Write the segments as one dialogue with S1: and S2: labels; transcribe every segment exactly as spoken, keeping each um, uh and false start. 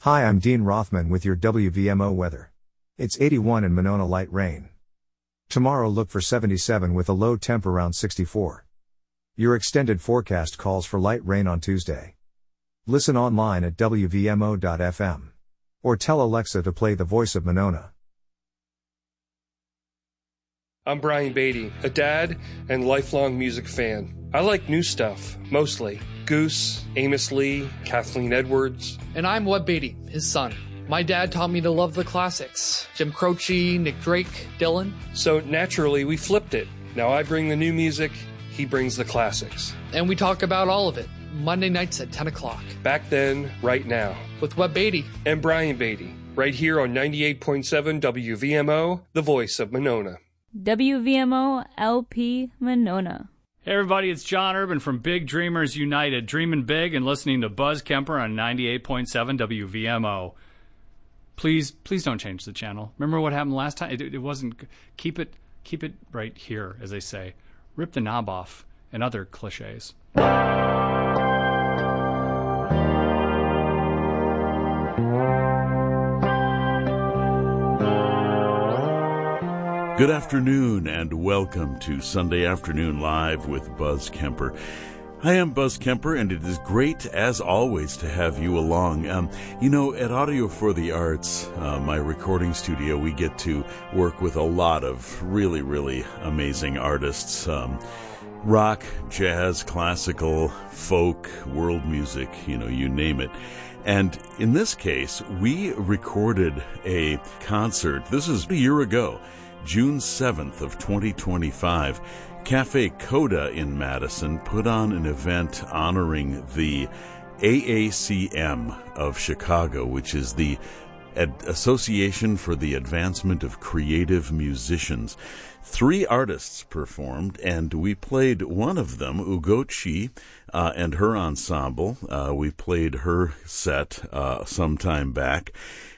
S1: Hi, I'm Dean Rothman with your W V M O weather. It's eighty-one in Monona, light rain. Tomorrow look for seventy-seven with a low temp around sixty-four. Your extended forecast calls for light rain on Tuesday. Listen online at W V M O dot F M. Or tell Alexa to play The Voice of Monona.
S2: I'm Brian Beatty, a dad and lifelong music fan. I like new stuff, mostly. Goose, Amos Lee, Kathleen Edwards.
S3: And I'm Webb Beatty, his son. My dad taught me to love the classics. Jim Croce, Nick Drake, Dylan.
S2: So naturally, we flipped it. Now I bring the new music, he brings the classics.
S3: And we talk about all of it, Monday nights at ten o'clock.
S2: Back then, right now.
S3: With Webb Beatty.
S2: And Brian Beatty, right here on ninety-eight point seven W V M O, the voice of Monona.
S4: W V M O L P Monona.
S5: Hey everybody, it's John Urban from Big Dreamers United, dreaming big and listening to Buzz Kemper on ninety-eight point seven W V M O. Please, please don't change the channel. Remember what happened last time? It, it wasn't. Keep it, keep it right here, as they say. Rip the knob off, and other cliches.
S6: Good afternoon and welcome to Sunday Afternoon Live with Buzz Kemper. I am Buzz Kemper and it is great as always to have you along. Um, you know, at Audio for the Arts, uh, my recording studio, we get to work with a lot of really, really amazing artists. Um, rock, jazz, classical, folk, world music, you know, you name it. And in this case, we recorded a concert. This is a year ago. June seventh of twenty twenty-five, Cafe Coda in Madison put on an event honoring the A A C M of Chicago, which is the Ad- Association for the Advancement of Creative Musicians. Three artists performed, and we played one of them, Ugochi, uh, and her ensemble. Uh, we played her set uh, some time back.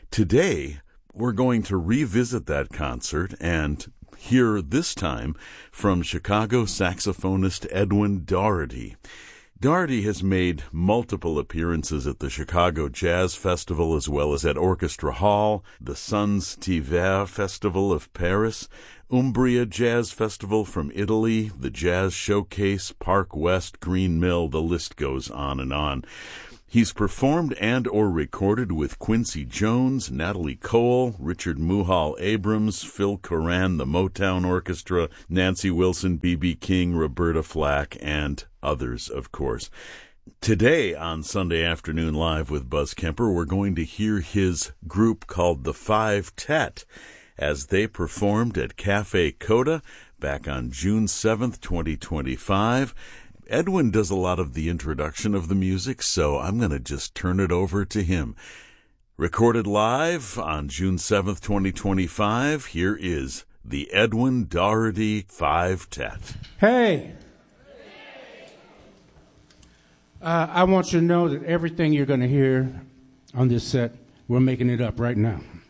S6: Today, we're going to revisit that concert and hear this time from Chicago saxophonist Edwin Doherty. Doherty has made multiple appearances at the Chicago Jazz Festival as well as at Orchestra Hall, the Sons d'Hiver Festival of Paris, Umbria Jazz Festival from Italy, the Jazz Showcase, Park West, Green Mill, the list goes on and on. He's performed and or recorded with Quincy Jones, Natalie Cole, Richard Muhal Abrams, Phil Coran, the Motown Orchestra, Nancy Wilson, B B King, Roberta Flack, and others, of course. Today on Sunday Afternoon Live with Buzz Kemper, we're going to hear his group called the Five Tet as they performed at Cafe Coda back on June seventh, twenty twenty-five. Edwin does a lot of the introduction of the music, so I'm going to just turn it over to him. Recorded live on June seventh, twenty twenty-five, here is the Edwin Doherty Five Tet.
S7: Hey! Uh, I want you to know that everything you're going to hear on this set, we're making it up right now.